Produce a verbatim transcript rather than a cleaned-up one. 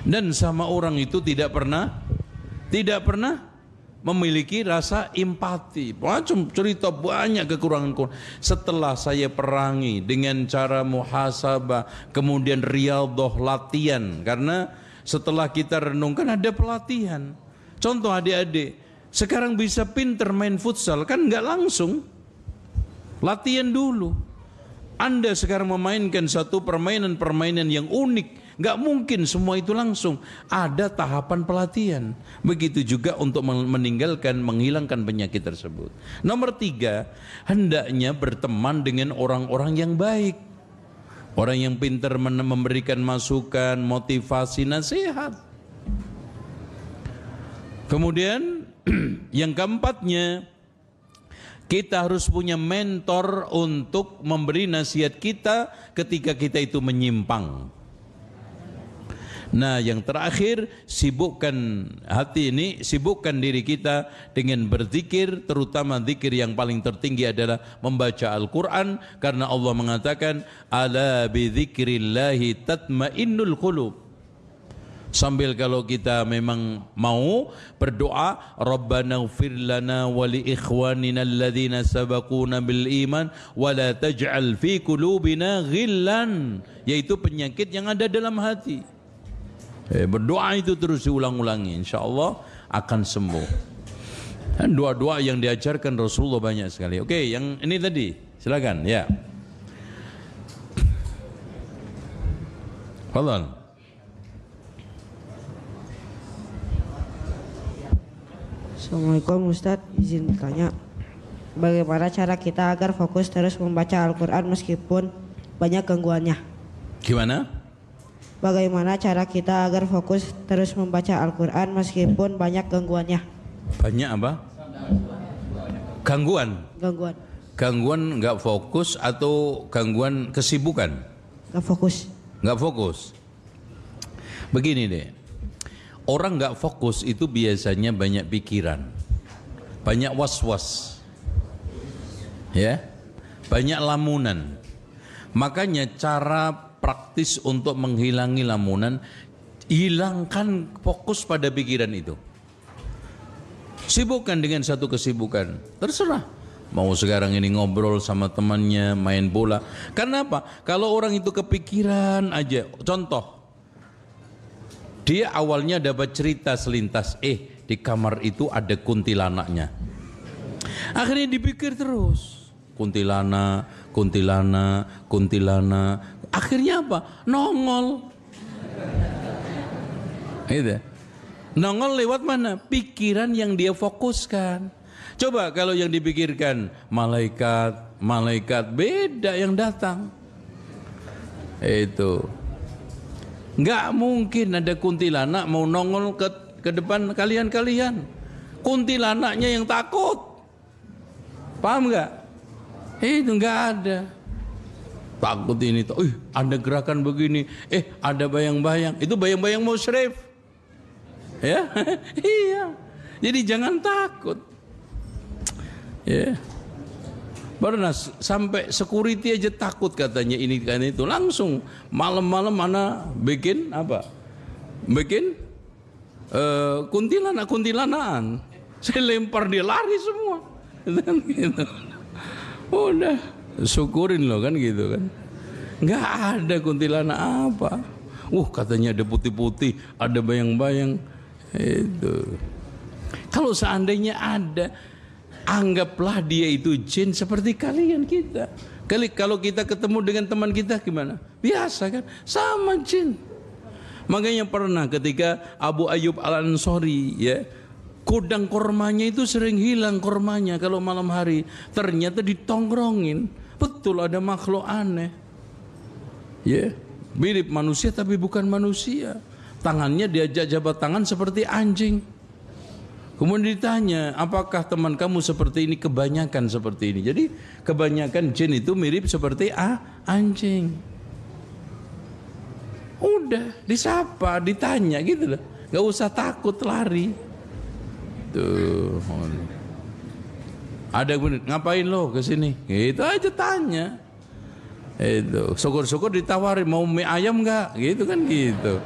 Dan sama orang itu tidak pernah tidak pernah memiliki rasa empati. Macam cerita banyak kekurangan. Setelah saya perangi dengan cara muhasabah, kemudian riyadhah, latihan. Karena setelah kita renungkan ada pelatihan. Contoh adik-adik, sekarang bisa pinter main futsal, kan nggak langsung. Latihan dulu. Anda sekarang memainkan satu permainan-permainan yang unik, nggak mungkin semua itu langsung. Ada tahapan pelatihan. Begitu juga untuk meninggalkan, menghilangkan penyakit tersebut. Nomor tiga, hendaknya berteman dengan orang-orang yang baik, orang yang pintar memberikan masukan, motivasi, nasihat. Kemudian yang keempatnya, kita harus punya mentor untuk memberi nasihat kita ketika kita itu menyimpang. Nah, yang terakhir, sibukkan hati ini, sibukkan diri kita dengan berzikir, terutama zikir yang paling tertinggi adalah membaca Al-Quran, karena Allah mengatakan, ala bidzikrillahi tatmainnul qulub. Sambil kalau kita memang mau berdoa, Rabbana ighfir lana wa li ikhwanina alladhina sabaquna bil iman wa la taj'al fi qulubina ghillan, yaitu penyakit yang ada dalam hati. Eh, berdoa itu terus diulang-ulangi, insyaallah akan sembuh. Dan doa-doa yang diajarkan Rasulullah banyak sekali. Oke, yang ini tadi, silakan ya. Fadhal. Assalamualaikum Ustaz, izin tanya, bagaimana cara kita agar fokus terus membaca Al-Quran meskipun banyak gangguannya? Gimana? Bagaimana cara kita agar fokus terus membaca Al-Quran meskipun banyak gangguannya? Banyak apa? Gangguan? Gangguan. Gangguan nggak fokus atau gangguan kesibukan? Nggak fokus. Nggak fokus. Begini deh, orang nggak fokus itu biasanya banyak pikiran, banyak was-was, ya, banyak lamunan. Makanya cara praktis untuk menghilangi lamunan, hilangkan fokus pada pikiran itu. Sibukkan dengan satu kesibukan, terserah. Mau sekarang ini ngobrol sama temannya, main bola. Karena apa? Kalau orang itu kepikiran aja, contoh, dia awalnya dapat cerita selintas, eh di kamar itu ada kuntilanaknya. Akhirnya dipikir terus, kuntilanak, kuntilanak, kuntilanak. Akhirnya apa? Nongol. Gitu. Nongol lewat mana? Pikiran yang dia fokuskan. Coba kalau yang dipikirkan malaikat, malaikat, beda yang datang. Itu. Nggak mungkin ada kuntilanak mau nongol ke, ke depan kalian-kalian. Kuntilanaknya yang takut. Paham nggak? Itu nggak ada. Takut ini, uh, ada gerakan begini, eh ada bayang-bayang, itu bayang-bayang musyrif, ya, iya. Jadi jangan takut, ya. Pernah sampai security aja takut katanya ini kan itu, langsung malam-malam mana bikin apa, bikin uh, kuntilanak kuntilanakan, saya lempar dia lari semua, gitu. Udah. Syukurin loh kan gitu kan. Nggak ada kuntilanak apa. Uh katanya ada putih-putih, ada bayang-bayang. Itu. Kalau seandainya ada, anggaplah dia itu jin seperti kalian kita. Kali kalau kita ketemu dengan teman kita gimana? Biasa kan? Sama jin. Makanya pernah ketika Abu Ayyub Al-Ansari, ya, gudang kormanya itu sering hilang kormanya kalau malam hari. Ternyata ditongkrongin. Betul ada makhluk aneh, ya, mirip manusia tapi bukan manusia. Tangannya diajak jabat tangan seperti anjing. Kemudian ditanya, apakah teman kamu seperti ini? Kebanyakan seperti ini. Jadi kebanyakan jin itu mirip seperti ah, anjing. Udah disapa, ditanya gitu loh, nggak usah takut lari. Tuh. Ada yang ngapain lo ke sini? Gitu aja tanya. Itu syukur-syukur ditawarin mau mie ayam nggak? Gitu kan gitu.